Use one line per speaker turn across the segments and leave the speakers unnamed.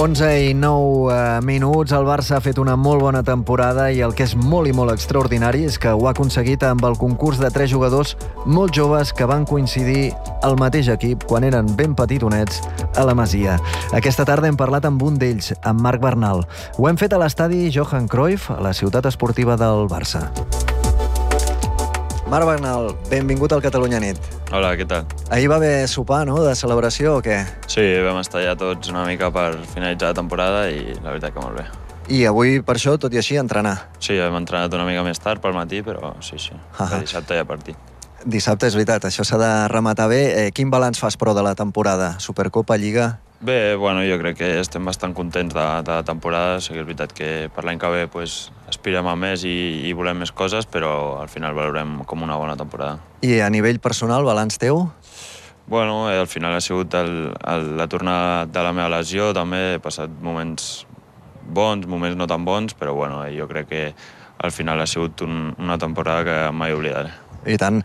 11:09 el Barça ha fet una molt bona temporada i el que és molt i molt extraordinari és que ho ha aconseguit amb el concurs de 3 jugadors molt joves que van coincidir al mateix equip quan eren ben petitonets a la Masia. Aquesta tarda hem parlat amb un d'ells, amb Marc Bernal. Ho hem fet a l'estadi Johan Cruyff, a la ciutat esportiva del Barça. Marc Bernal, benvingut al Catalunya Nit.
Hola, què tal?
Ahir va haver sopar, no?, de celebració o què?
Sí, vam estar ja tots una mica per finalitzar la temporada i la veritat que molt bé.
I avui, per això, tot i així, entrenar.
Sí, hem entrenat una mica més tard pel matí, però sí. De dissabte ja partit.
Dissabte, és veritat, això s'ha de rematar bé. Quin balanç fas, però, de la temporada? Supercopa, Lliga?
Bé, bueno, jo crec que estem bastant contents de la temporada. Sí que és veritat que per l'any que ve pues, aspirem a més i volem més coses, però al final valorem com una bona temporada.
I a nivell personal, balanç teu?
Bueno, al final ha sigut la tornada de la meva lesió. També he passat moments bons, moments no tan bons, però bueno, jo crec que al final ha sigut una temporada que mai oblidaré.
I tant.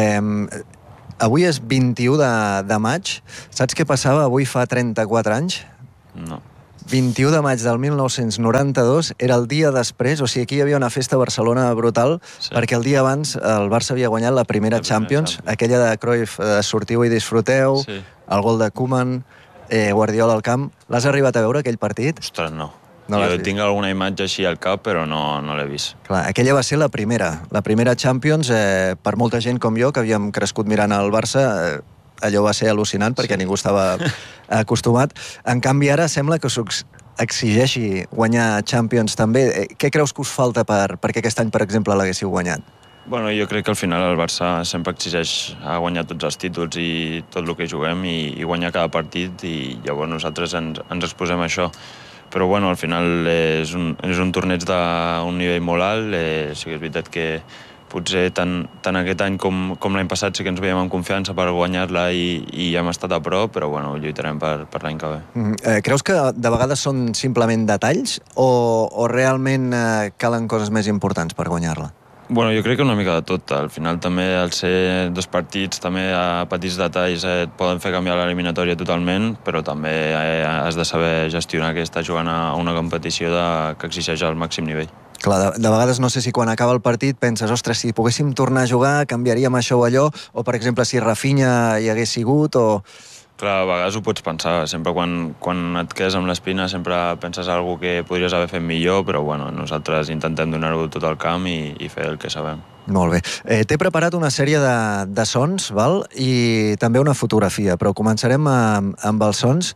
Avui és 21 de maig. Saps què passava avui fa 34 anys?
No.
21 de maig del 1992 era el dia després, o sigui, aquí hi havia una festa a Barcelona brutal, sí. Perquè el dia abans el Barça havia guanyat la primera Champions, aquella de Cruyff, sortiu i disfruteu, sí. El gol de Koeman, Guardiola al camp. L'has arribat a veure, aquell partit?
Ostres, no. Jo tinc alguna imatge així al cap, però no l'he vist. Clar,
aquella va ser la primera Champions, per molta gent com jo, que havíem crescut mirant el Barça, allò va ser al·lucinant perquè ningú estava acostumat. En canvi, ara sembla que us exigeixi guanyar Champions també. Què creus que us falta perquè aquest any, per exemple, l'haguéssiu guanyat?
Bueno, jo crec que al final el Barça sempre exigeix a guanyar tots els títols i tot el que juguem i guanyar cada partit i llavors nosaltres ens exposem a això. Però bueno, al final és un torneig d'un nivell molt alt. Sí que és veritat que potser tant aquest any com l'any passat sí que ens veiem amb confiança per guanyar-la i hem estat a prop, però bueno, lluitarem per l'any que ve.
Creus que de vegades són simplement detalls o realment calen coses més importants per guanyar-la?
Bueno, jo crec que una mica de tot. Al final també, al ser 2 partits, també a petits detalls et poden fer canviar l'eliminatòria totalment, però també has de saber gestionar que estàs jugant a una competició que exigeix el màxim nivell.
Clar, de vegades no sé si quan acaba el partit penses, ostres, si poguéssim tornar a jugar, canviaríem això o allò, o per exemple si Rafinha hi hagués sigut o...
Clar, a vegades ho pots pensar. Sempre quan et quedes amb l'espina sempre penses alguna que podries haver fet millor, però bueno, nosaltres intentem donar-ho tot al camp i fer el que sabem.
Molt bé. T'he preparat una sèrie de sons, val? I també una fotografia, però començarem amb els sons.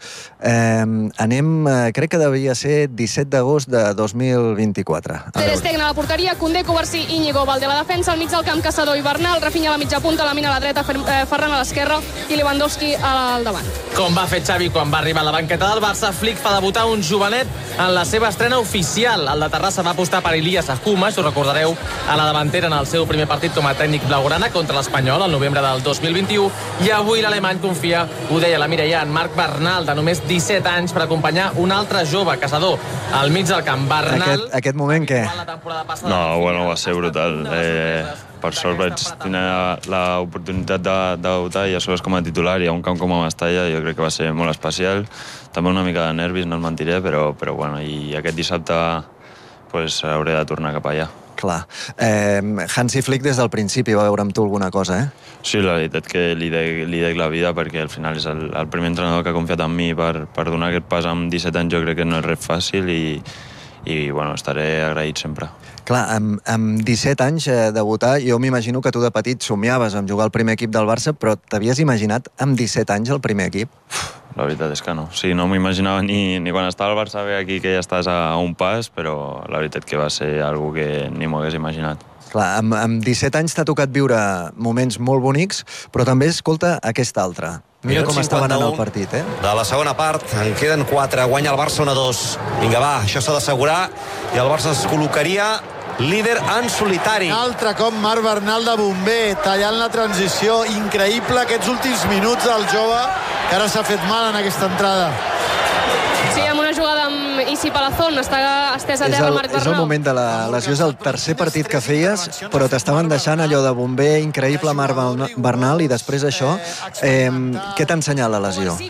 Crec que devia ser 17 d'agost de 2024.
Ter Stegen a la porteria, Koundé, Kovarsí, Íñigo, Valde a la defensa, al mig del camp Caçador i Bernal, Rafinha a la mitja punta, Lamine a la dreta, Ferran a l'esquerra i Lewandowski al davant.
Com va fer Xavi quan va arribar a la banqueta del Barça, Flick fa debutar un jovenet en la seva estrena oficial. El de Terrassa va apostar per Ilias Akouma, si ho recordareu, a la davantera en el seu primer partit com a tècnic blaugrana contra l'Espanyol el novembre del 2021, i avui l'alemany confia, ho deia la Mireia, en Marc Bernal, de només 17 anys, per acompanyar un altre jove, Caçador, al mig del camp. Bernal...
Aquest moment, què?
No, bueno, va ser brutal. Per sort vaig tenir l'oportunitat de debutar i a sobre com a titular i a un camp com a Mestalla jo crec que va ser molt especial. També una mica de nervis, no et mentiré, però bueno, i aquest dissabte pues, hauré de tornar cap allà.
Clar. Hansi Flick des del principi va veure amb tu alguna cosa,
Sí, la veritat que li dec la vida perquè al final és el primer entrenador que ha confiat en mi per donar aquest pas amb 17 anys. Jo crec que no és res fàcil i bueno, estaré agraït sempre.
Clar, amb 17 anys debutar, jo m'imagino que tu de petit somiaves amb jugar al primer equip del Barça, però t'havies imaginat amb 17 anys el primer equip?
La veritat és que no. Sí, no m'imaginava ni quan estava al Barça bé aquí que ja estàs a un pas, però la veritat que va ser algo que ni m'ho hagués imaginat.
Clar, amb 17 anys t'ha tocat viure moments molt bonics, però també, escolta, aquest altre. Mira com estava anant el partit,
De la segona part, en queden 4, guanya el Barça 1-2. Vinga, va, això s'ha d'assegurar, i el Barça es col·locaria líder en solitari.
Altre cop Marc Bernal de bomber, tallant la transició. Increïble aquests últims minuts del jove, que ara s'ha fet mal en aquesta entrada.
Sí, amb una jugada amb Isi Palazón, està estès a terra Marc Bernal.
És el moment de la lesió, és el tercer partit que feies, però t'estaven deixant allò de bomber, increïble Marc Bernal, i després això, què t'ha ensenyat la lesió?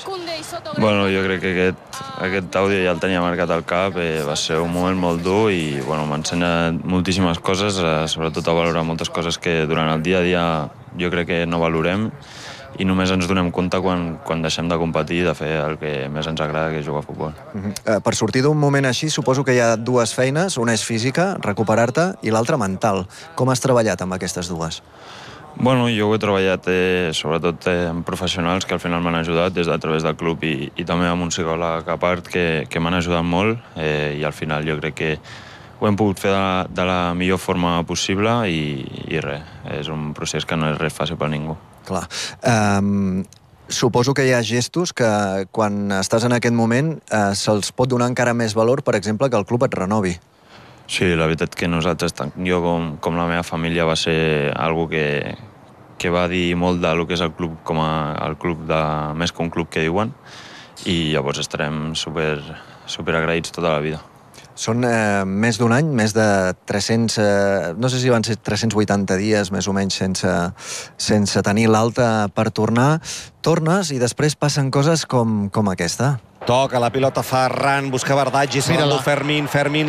Bueno, jo crec que aquest àudio ja el tenia marcat al cap, va ser un moment molt dur i bueno, m'ha ensenyat moltíssimes coses, sobretot a valorar moltes coses que durant el dia a dia jo crec que no valorem i només ens donem compte quan deixem de competir, de fer el que més ens agrada, que és jugar a futbol.
Per sortir d'un moment així, suposo que hi ha dues feines, una és física, recuperar-te, i l'altra mental. Com has treballat amb aquestes dues?
Bueno, jo ho he treballat sobretot amb professionals que al final m'han ajudat des a través del club i també amb un psicòleg a part que m'han ajudat molt i al final jo crec que ho hem pogut fer de la millor forma possible i res, és un procés que no és res fàcil per ningú.
Clar. Suposo que hi ha gestos que quan estàs en aquest moment se'ls pot donar encara més valor, per exemple, que el club et renovi.
Sí, la veritat que nosaltres, tant jo com la meva família, va ser algo que va dir molt del que és el club com el club més que un club que diuen i llavors estarem super agraïts tota la vida.
Són més d'un any, més de 300, no sé si van ser 380 dies més o menys sense tenir l'alta per tornar. Tornes i després passen coses com aquesta.
Toca la pilota Ferran, busca Bardaggi, se l'endú Fermín